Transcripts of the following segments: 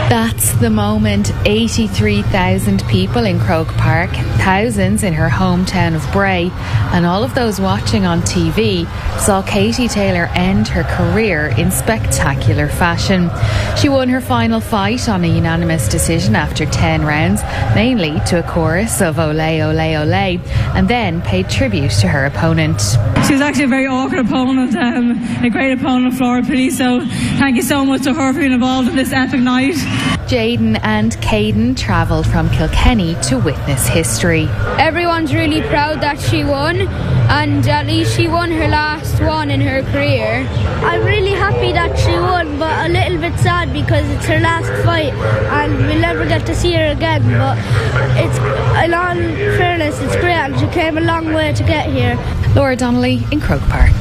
That's the moment. 83,000 people in Croke Park, thousands in her hometown of Bray, and all of those watching on TV saw Katie Taylor end her career in spectacular fashion. She won her final fight on a unanimous decision after 10 rounds, mainly to a chorus of Olé, Olé, Olé, and then paid tribute to her opponent. She was actually a very awkward opponent, a great opponent, Flora Pretty, so thank you so much to her for being involved in this epic night. Jaden and Caden travelled from Kilkenny to witness history. Everyone's really proud that she won, and at least she won her last one in her career. I'm really happy that she won, but a little bit sad because it's her last fight and we'll never get to see her again. But it's, in all fairness, it's great and she came a long way to get here. Laura Donnelly in Croke Park.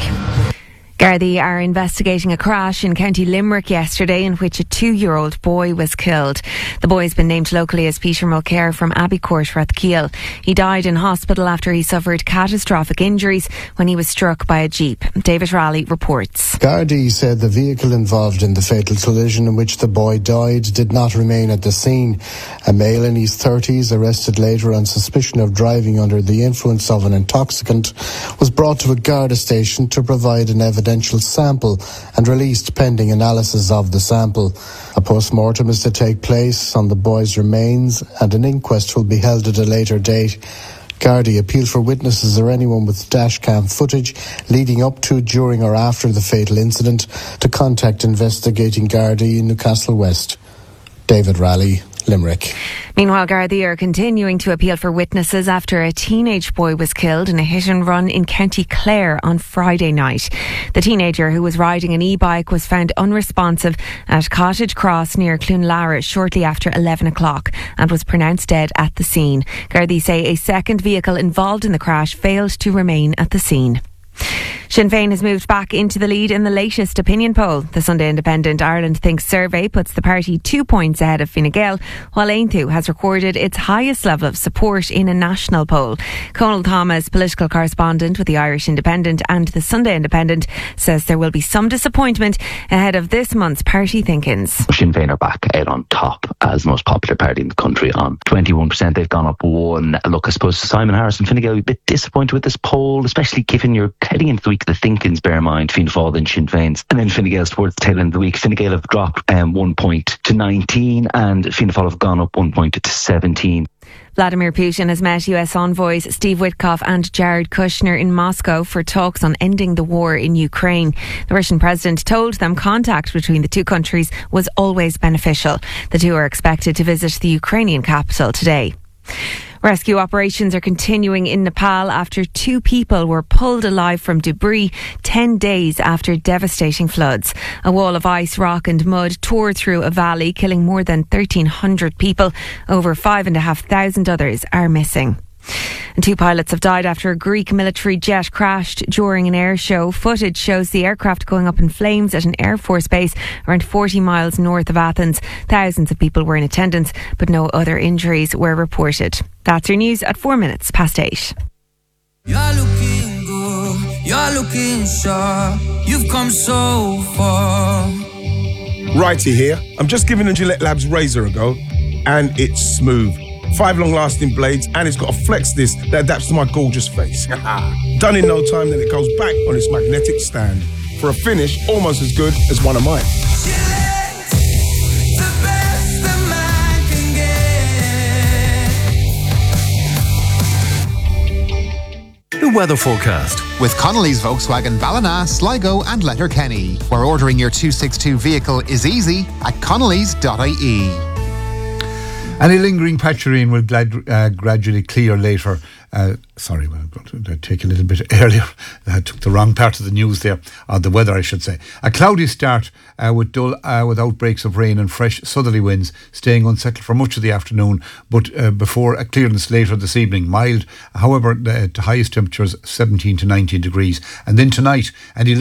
Gardaí are investigating a crash in County Limerick yesterday in which a 2-year-old boy was killed. The boy has been named locally as Peter Mulcair from Abbeycourt, Rathkeil. He died in hospital after he suffered catastrophic injuries when he was struck by a jeep. David Raleigh reports. Gardaí said the vehicle involved in the fatal collision in which the boy died did not remain at the scene. A male in his 30s, arrested later on suspicion of driving under the influence of an intoxicant, was brought to a Garda station to provide an evidential sample and released pending analysis of the sample. A post-mortem is to take place on the boy's remains and an inquest will be held at a later date. Gardaí appealed for witnesses or anyone with dashcam footage leading up to, during or after the fatal incident to contact investigating Gardaí in Newcastle West. David Raleigh, Limerick. Meanwhile, Gardaí are continuing to appeal for witnesses after a teenage boy was killed in a hit and run in County Clare on Friday night. The teenager, who was riding an e-bike, was found unresponsive at Cottage Cross near Clonlara shortly after 11 o'clock and was pronounced dead at the scene. Gardaí say a second vehicle involved in the crash failed to remain at the scene. Sinn Féin has moved back into the lead in the latest opinion poll. The Sunday Independent Ireland Thinks survey puts the party 2 points ahead of Fine Gael, while Aontú has recorded its highest level of support in a national poll. Conal Thomas, political correspondent with the Irish Independent and the Sunday Independent, says there will be some disappointment ahead of this month's party think-ins. Sinn Féin are back out on top as the most popular party in the country on 21%. They've gone up one. Look, I suppose Simon Harris and Fine Gael are a bit disappointed with this poll, especially given you're heading into the week of the think-ins, bear in mind, Fianna Fáil and Sinn Féin's. And then Fine Gael's towards the tail end of the week. Fine Gael have dropped 1 point to 19 and Fianna Fáil have gone up 1 point to 17. Vladimir Putin has met US envoys Steve Witkoff and Jared Kushner in Moscow for talks on ending the war in Ukraine. The Russian president told them contact between the two countries was always beneficial. The two are expected to visit the Ukrainian capital today. Rescue operations are continuing in Nepal after 2 people were pulled alive from debris 10 days after devastating floods. A wall of ice, rock and mud tore through a valley, killing more than 1,300 people. Over 5,500 others are missing. And 2 pilots have died after a Greek military jet crashed during an air show. Footage shows the aircraft going up in flames at an Air Force base around 40 miles north of Athens. Thousands of people were in attendance, but no other injuries were reported. That's your news at 8:04. You're looking good, you're looking sharp, you've come so far. Righty here. I'm just giving the Gillette Labs razor a go, and it's smooth. 5 long-lasting blades, and it's got a flex disc that adapts to my gorgeous face. Done in no time, then it goes back on its magnetic stand for a finish almost as good as one of mine. Gillette, the best a man can get. The weather forecast with Connolly's Volkswagen Ballina, Sligo and Letterkenny, where ordering your 262 vehicle is easy at connolly's.ie. Any lingering patch of rain will gradually clear later. I'm going to take a little bit earlier. I took the wrong part of the news there, the weather I should say. A cloudy start with outbreaks of rain and fresh southerly winds, staying unsettled for much of the afternoon, but before a clearance later this evening. Mild, however, the highest temperatures 17 to 19 degrees. And then tonight, any